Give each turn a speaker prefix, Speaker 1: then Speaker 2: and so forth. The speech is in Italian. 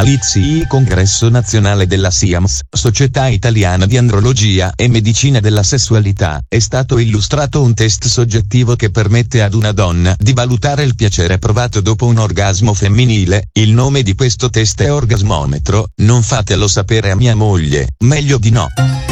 Speaker 1: All'ICI Congresso Nazionale della SIAMS, Società Italiana di Andrologia e Medicina della Sessualità, è stato illustrato un test soggettivo che permette ad una donna di valutare il piacere provato dopo un orgasmo femminile. Il nome di questo test è Orgasmometro. Non fatelo sapere a mia moglie, meglio di no.